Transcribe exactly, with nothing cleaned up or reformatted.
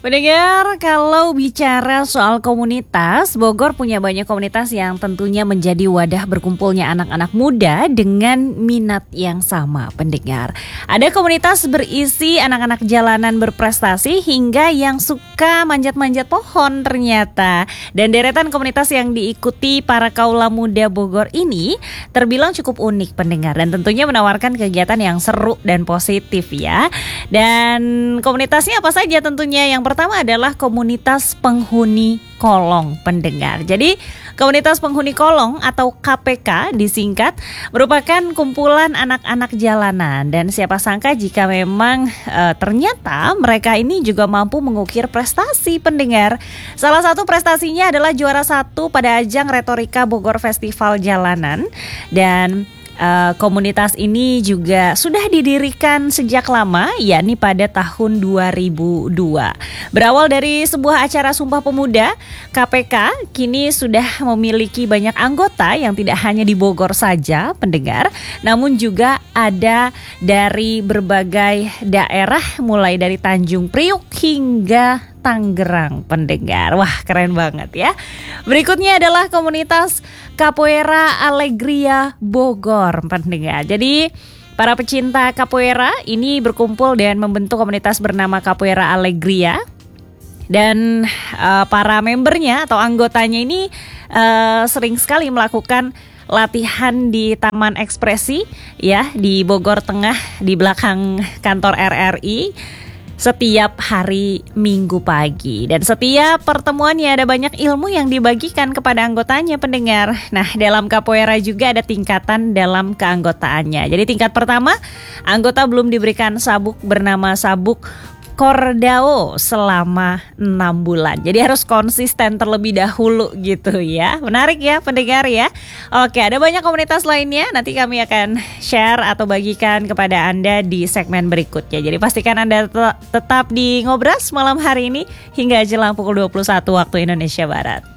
Pendengar, kalau bicara soal komunitas, Bogor punya banyak komunitas yang tentunya menjadi wadah berkumpulnya anak-anak muda dengan minat yang sama, pendengar. Ada komunitas berisi anak-anak jalanan berprestasi hingga yang suka manjat-manjat pohon ternyata. Dan deretan komunitas yang diikuti para kaula muda Bogor ini terbilang cukup unik, pendengar, dan tentunya menawarkan kegiatan yang seru dan positif ya. Dan komunitasnya apa saja tentunya? Yang pertama adalah komunitas penghuni kolong, pendengar. Jadi komunitas penghuni kolong atau K P K disingkat merupakan kumpulan anak-anak jalanan, dan siapa sangka jika memang e, ternyata mereka ini juga mampu mengukir prestasi, pendengar. Salah satu prestasinya adalah juara satu pada ajang retorika Bogor Festival Jalanan, dan Uh, komunitas ini juga sudah didirikan sejak lama, yakni pada tahun dua ribu dua. Berawal dari sebuah acara Sumpah Pemuda, K P K kini sudah memiliki banyak anggota yang tidak hanya di Bogor saja, pendengar, namun juga ada dari berbagai daerah, mulai dari Tanjung Priuk hingga Tangerang, pendengar. Wah, keren banget ya. Berikutnya adalah komunitas Capoeira Alegria Bogor, pendengar. Jadi para pecinta capoeira ini berkumpul dan membentuk komunitas bernama Capoeira Alegria. Dan uh, para membernya atau anggotanya ini uh, sering sekali melakukan latihan di Taman Ekspresi ya, di Bogor Tengah, di belakang kantor R R I, setiap hari Minggu pagi. Dan setiap pertemuannya ada banyak ilmu yang dibagikan kepada anggotanya, pendengar. Nah, dalam capoeira juga ada tingkatan dalam keanggotaannya. Jadi tingkat pertama, anggota belum diberikan sabuk bernama sabuk Cordao selama enam bulan. Jadi harus konsisten terlebih dahulu gitu ya. Menarik ya, pendengar ya. Oke, ada banyak komunitas lainnya. Nanti kami akan share atau bagikan kepada Anda di segmen berikutnya. Jadi pastikan Anda tetap di Ngobras malam hari ini hingga jelang pukul dua puluh satu waktu Indonesia Barat.